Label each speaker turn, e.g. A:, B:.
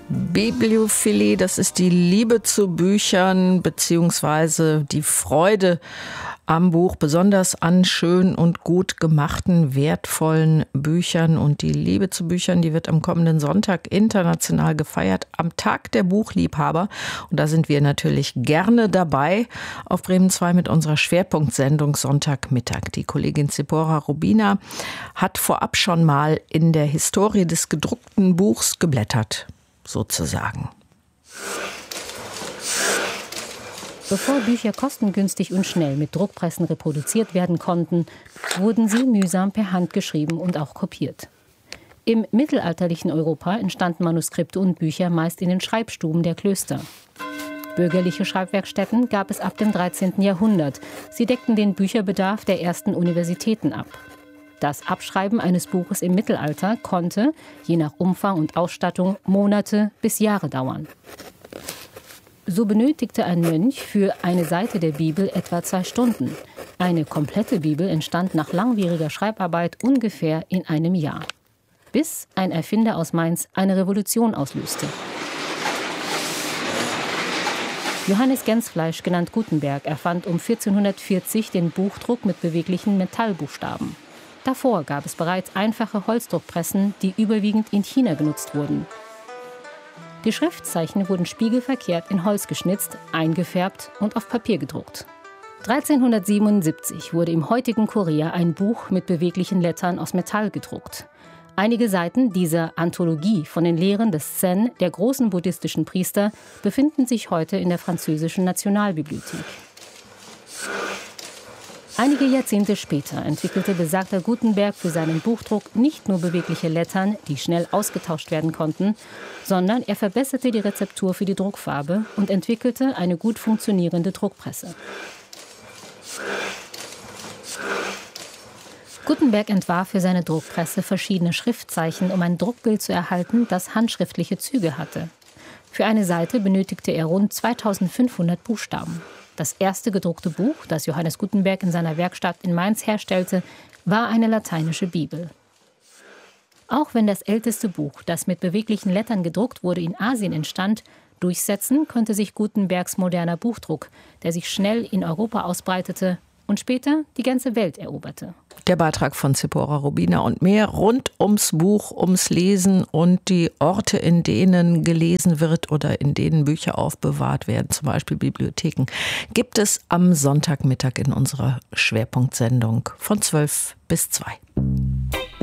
A: Bibliophilie, das ist die Liebe zu Büchern beziehungsweise die Freude am Buch, besonders an schön und gut gemachten, wertvollen Büchern. Und die Liebe zu Büchern, die wird am kommenden Sonntag international gefeiert, am Tag der Buchliebhaber. Und da sind wir natürlich gerne dabei auf Bremen 2 mit unserer Schwerpunktsendung Sonntagmittag. Die Kollegin Zipporah Rubina hat vorab schon mal in der Historie des gedruckten Buchs geblättert, sozusagen.
B: Bevor Bücher kostengünstig und schnell mit Druckpressen reproduziert werden konnten, wurden sie mühsam per Hand geschrieben und auch kopiert. Im mittelalterlichen Europa entstanden Manuskripte und Bücher meist in den Schreibstuben der Klöster. Bürgerliche Schreibwerkstätten gab es ab dem 13. Jahrhundert. Sie deckten den Bücherbedarf der ersten Universitäten ab. Das Abschreiben eines Buches im Mittelalter konnte, je nach Umfang und Ausstattung, Monate bis Jahre dauern. So benötigte ein Mönch für eine Seite der Bibel etwa 2 Stunden. Eine komplette Bibel entstand nach langwieriger Schreibarbeit ungefähr in einem Jahr. Bis ein Erfinder aus Mainz eine Revolution auslöste. Johannes Gensfleisch, genannt Gutenberg, erfand um 1440 den Buchdruck mit beweglichen Metallbuchstaben. Davor gab es bereits einfache Holzdruckpressen, die überwiegend in China genutzt wurden. Die Schriftzeichen wurden spiegelverkehrt in Holz geschnitzt, eingefärbt und auf Papier gedruckt. 1377 wurde im heutigen Korea ein Buch mit beweglichen Lettern aus Metall gedruckt. Einige Seiten dieser Anthologie von den Lehren des Zen, der großen buddhistischen Priester, befinden sich heute in der französischen Nationalbibliothek. Einige Jahrzehnte später entwickelte besagter Gutenberg für seinen Buchdruck nicht nur bewegliche Lettern, die schnell ausgetauscht werden konnten, sondern er verbesserte die Rezeptur für die Druckfarbe und entwickelte eine gut funktionierende Druckpresse. Gutenberg entwarf für seine Druckpresse verschiedene Schriftzeichen, um ein Druckbild zu erhalten, das handschriftliche Züge hatte. Für eine Seite benötigte er rund 2500 Buchstaben. Das erste gedruckte Buch, das Johannes Gutenberg in seiner Werkstatt in Mainz herstellte, war eine lateinische Bibel. Auch wenn das älteste Buch, das mit beweglichen Lettern gedruckt wurde, in Asien entstand, durchsetzen konnte sich Gutenbergs moderner Buchdruck, der sich schnell in Europa ausbreitete und später die ganze Welt eroberte.
A: Der Beitrag von Zipporah Rubina und mehr rund ums Buch, ums Lesen und die Orte, in denen gelesen wird oder in denen Bücher aufbewahrt werden, zum Beispiel Bibliotheken, gibt es am Sonntagmittag in unserer Schwerpunktsendung von 12 bis 2.